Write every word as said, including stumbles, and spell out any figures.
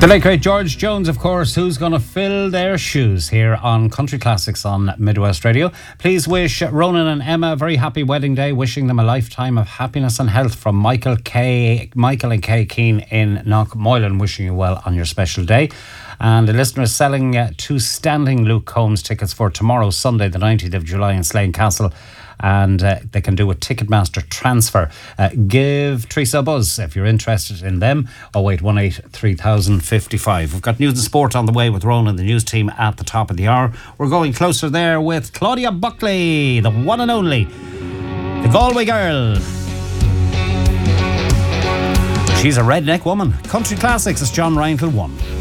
The late great George Jones, of course, who's going to fill their shoes here on Country Classics on Midwest Radio. Please wish Ronan and Emma a very happy wedding day, wishing them a lifetime of happiness and health from Michael K. Michael and Kay Keane in Knockmoylan, wishing you well on your special day. And the listener is selling uh, two standing Luke Combs tickets for tomorrow, Sunday, the nineteenth of July in Slane Castle. And uh, they can do a Ticketmaster transfer. Uh, give Teresa a buzz if you're interested in them. oh eight one eight, three thousand fifty-five. We've got news and sport on the way with Ronan, the news team, at the top of the hour. We're going closer there with Claudia Buckley, the one and only, the Galway girl. She's a redneck woman. Country Classics, it's John Ryan till one.